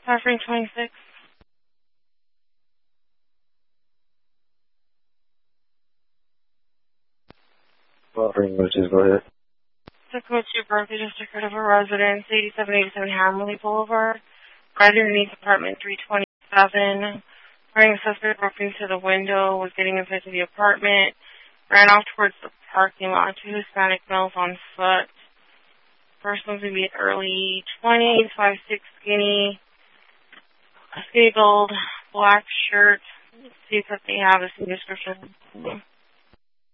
Suffering 26. Suffering, which is go ahead. Tacoma 2 Berkeley District of a residence, 8787 Hamley Boulevard. Right underneath apartment 327. Wearing a suspect broke into the window, was getting inside to the apartment, ran off towards the parking lot. 2 Hispanic males on foot. First one's going to be early 20s, 5'6", skinny gold, black shirt. Let's see if they have a description.